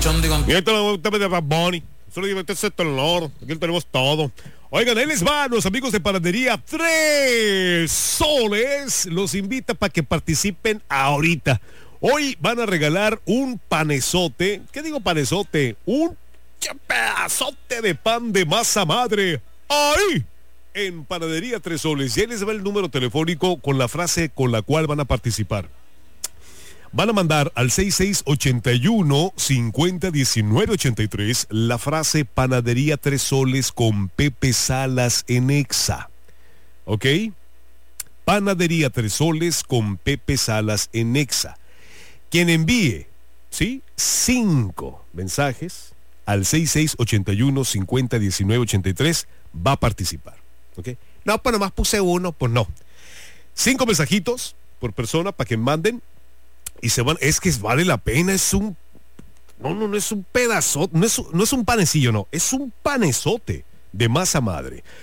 Y ahí tenemos de Bad Bunny. Solo digo, este es el olor. Aquí tenemos todo. Oigan, ahí les van los amigos de Panadería Tres Soles. Los invita para que participen ahorita. Hoy van a regalar un panezote. ¿Qué digo panezote? Un pedazote de pan de masa madre. ¡Ahí! En Panadería Tres Soles. Y ahí les va el número telefónico con la frase con la cual van a participar. Van a mandar al 6681-501983 la frase Panadería Tres Soles con Pepe Salas en Exa. ¿Ok? Panadería Tres Soles con Pepe Salas en Exa. Quien envíe, ¿sí? 5 mensajes al 6681-501983 va a participar. ¿Ok? No, pues nomás puse uno, pues no. 5 mensajitos por persona para que manden. Y se van, es que vale la pena, es un, no es un pedazo, no es un panecillo, no, es un panezote de masa madre.